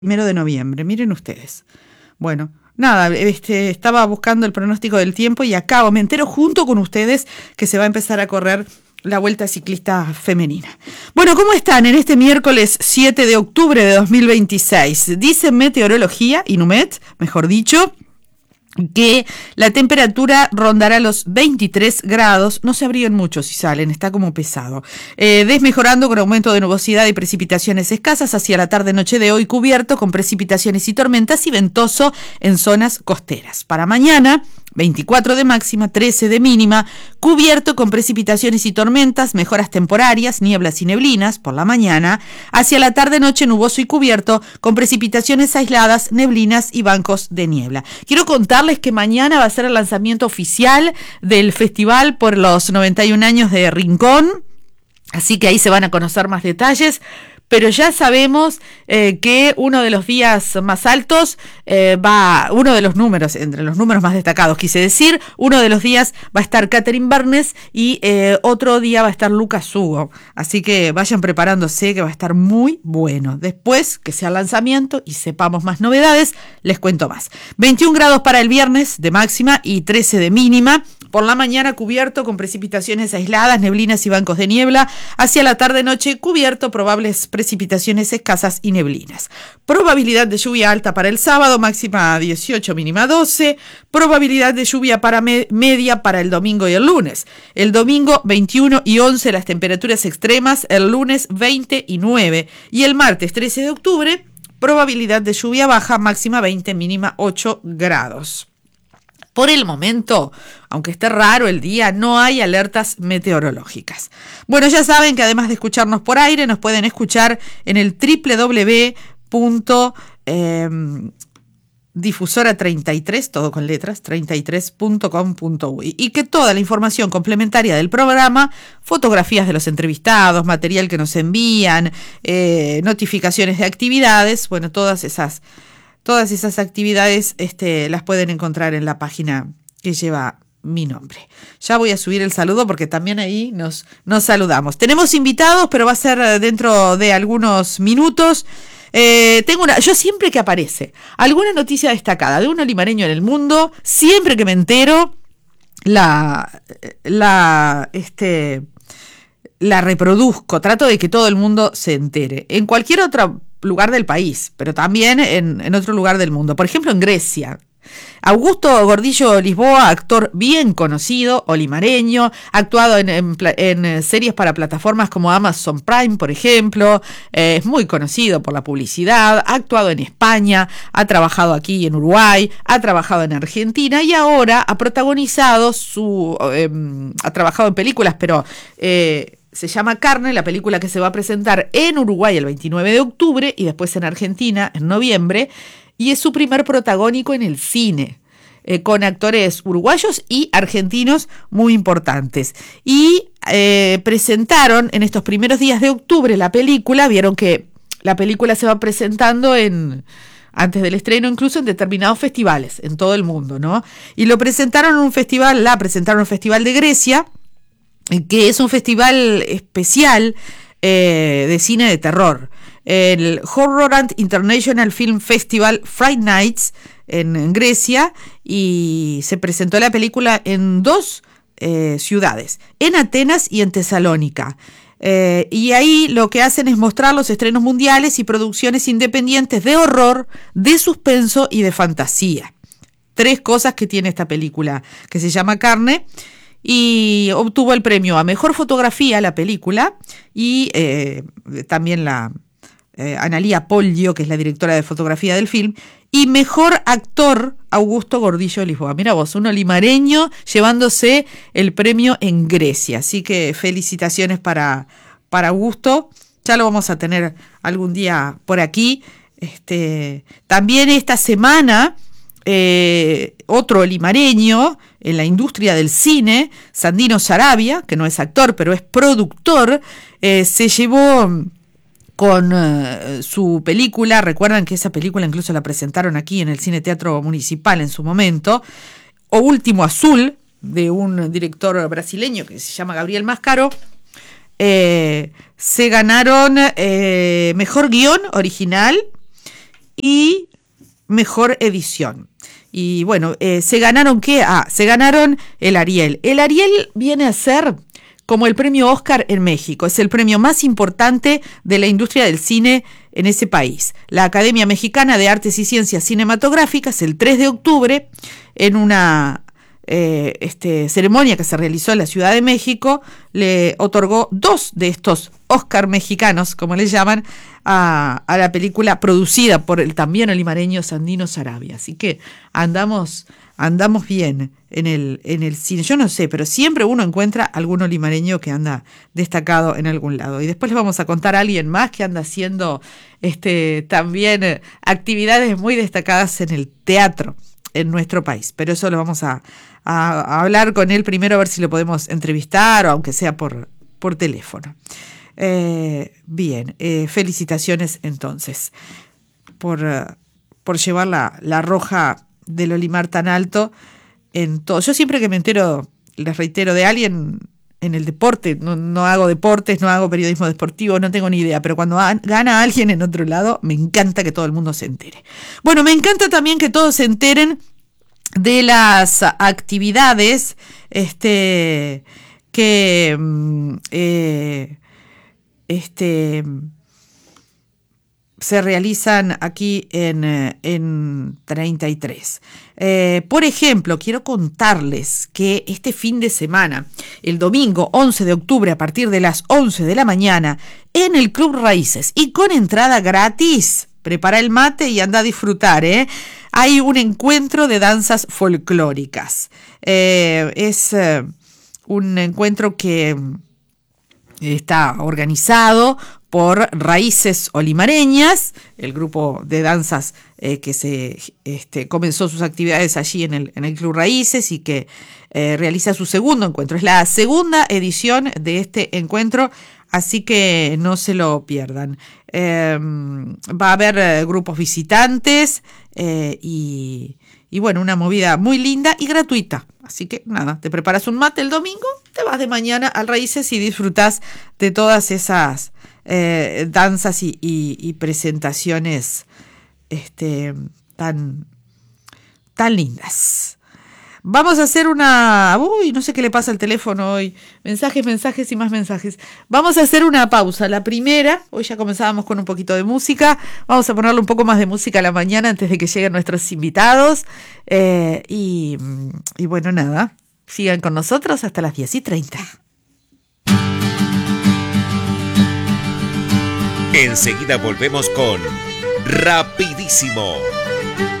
1 de noviembre, miren ustedes. Bueno, nada, estaba buscando el pronóstico del tiempo y me entero junto con ustedes que se va a empezar a correr la Vuelta Ciclista Femenina. Bueno, ¿cómo están en este miércoles 7 de octubre de 2026? Dice Meteorología, Inumet, mejor dicho, que la temperatura rondará los 23 grados, no se abriguen mucho si salen, está como pesado, desmejorando con aumento de nubosidad y precipitaciones escasas hacia la tarde-noche de hoy, cubierto con precipitaciones y tormentas y ventoso en zonas costeras. Para mañana, 24 de máxima, 13 de mínima, cubierto con precipitaciones y tormentas, mejoras temporarias, nieblas y neblinas por la mañana, hacia la tarde-noche nuboso y cubierto con precipitaciones aisladas, neblinas y bancos de niebla. Quiero contarles que mañana va a ser el lanzamiento oficial del festival por los 91 años de Rincón, así que ahí se van a conocer más detalles. Pero ya sabemos que uno de los días más altos uno de los números, entre los números más destacados, quise decir, uno de los días va a estar Catherine Barnes y otro día va a estar Lucas Hugo. Así que vayan preparándose, que va a estar muy bueno. Después que sea el lanzamiento y sepamos más novedades, les cuento más. 21 grados para el viernes de máxima y 13 de mínima. Por la mañana cubierto con precipitaciones aisladas, neblinas y bancos de niebla. Hacia la tarde-noche cubierto, probables precipitaciones escasas y neblinas. Probabilidad de lluvia alta para el sábado, máxima 18, mínima 12. Probabilidad de lluvia para media para el domingo y el lunes. El domingo 21 y 11 las temperaturas extremas, el lunes 20 y 9. Y el martes 13 de octubre, probabilidad de lluvia baja, máxima 20, mínima 8 grados. Por el momento, aunque esté raro el día, no hay alertas meteorológicas. Bueno, ya saben que además de escucharnos por aire, nos pueden escuchar en el www.difusora33, todo con letras, 33.com.uy, y que toda la información complementaria del programa, fotografías de los entrevistados, material que nos envían, notificaciones de actividades, bueno, todas esas actividades las pueden encontrar en la página que lleva mi nombre. Ya voy a subir el saludo porque también ahí nos saludamos. Tenemos invitados, pero va a ser dentro de algunos minutos. Yo siempre que aparece alguna noticia destacada de un olimareño en el mundo, siempre que me entero, la reproduzco, trato de que todo el mundo se entere. En cualquier otro lugar del país, pero también en otro lugar del mundo. Por ejemplo, en Grecia. Augusto Gordillo Lisboa, actor bien conocido, olimareño, ha actuado en series para plataformas como Amazon Prime, por ejemplo, es muy conocido por la publicidad, ha actuado en España, ha trabajado aquí en Uruguay, ha trabajado en Argentina y ahora ha protagonizado ha trabajado en películas, pero se llama Carne, la película que se va a presentar en Uruguay el 29 de octubre y después en Argentina en noviembre, y es su primer protagónico en el cine, con actores uruguayos y argentinos muy importantes. Y presentaron en estos primeros días de octubre la película, vieron que la película se va presentando antes del estreno, incluso en determinados festivales en todo el mundo, ¿no? Y la presentaron en un festival de Grecia, que es un festival especial de cine de terror, el Horrorland International Film Festival Fright Nights en Grecia, y se presentó la película en dos ciudades, en Atenas y en Tesalónica. Y ahí lo que hacen es mostrar los estrenos mundiales y producciones independientes de horror, de suspenso y de fantasía. 3 cosas que tiene esta película, que se llama Carne. Y obtuvo el premio a Mejor Fotografía la película, y también la Analía Pollio, que es la directora de fotografía del film, y Mejor Actor Augusto Gordillo Lisboa. Mira vos, un olimareño llevándose el premio en Grecia, así que felicitaciones para Augusto. Ya lo vamos a tener algún día por aquí. También esta semana otro olimareño en la industria del cine, Sandino Sarabia, que no es actor pero es productor, se llevó con su película, recuerdan que esa película incluso la presentaron aquí en el Cine Teatro Municipal en su momento, O Último Azul, de un director brasileño que se llama Gabriel Mascaro. Se ganaron Mejor Guión Original y mejor edición. Y bueno, ¿se ganaron qué? Se ganaron el Ariel. El Ariel viene a ser como el premio Oscar en México. Es el premio más importante de la industria del cine en ese país. La Academia Mexicana de Artes y Ciencias Cinematográficas, el 3 de octubre, en una ceremonia que se realizó en la Ciudad de México, le otorgó 2 de estos Oscar mexicanos, como le llaman, a la película producida por también el limareño Sandino Sarabia. Así que andamos bien en el cine. Yo no sé, pero siempre uno encuentra algún limareño que anda destacado en algún lado. Y después les vamos a contar a alguien más que anda haciendo también actividades muy destacadas en el teatro en nuestro país. Pero eso lo vamos a hablar con él primero, a ver si lo podemos entrevistar, o aunque sea por teléfono. Bien, felicitaciones entonces por llevar la roja del Olimar tan alto en todo. Yo siempre que me entero, les reitero, de alguien en el deporte, no hago deportes, no hago periodismo deportivo, no tengo ni idea, pero cuando gana alguien en otro lado, me encanta que todo el mundo se entere. Bueno, me encanta también que todos se enteren de las actividades que se realizan aquí en 33. Por ejemplo, quiero contarles que este fin de semana, el domingo 11 de octubre, a partir de las 11 de la mañana, en el Club Raíces y con entrada gratis, prepara el mate y anda a disfrutar, hay un encuentro de danzas folclóricas. Es un encuentro que está organizado por Raíces Olimareñas, el grupo de danzas que comenzó sus actividades allí en el Club Raíces y que realiza su segundo encuentro. Es la segunda edición de este encuentro, así que no se lo pierdan. Va a haber grupos visitantes y bueno, una movida muy linda y gratuita. Así que nada, te preparas un mate el domingo, te vas de mañana al Raíces y disfrutás de todas esas danzas y presentaciones tan lindas. Vamos a hacer no sé qué le pasa al teléfono hoy. Mensajes y más mensajes. Vamos a hacer una pausa. La primera, hoy ya comenzábamos con un poquito de música. Vamos a ponerle un poco más de música a la mañana antes de que lleguen nuestros invitados. Y bueno, nada. Sigan con nosotros hasta las 10:30. Enseguida volvemos con Rapidísimo.